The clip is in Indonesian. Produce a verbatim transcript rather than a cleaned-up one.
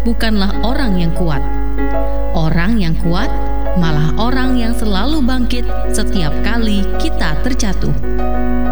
bukanlah orang yang kuat. Orang yang kuat malah orang yang selalu bangkit setiap kali kita terjatuh.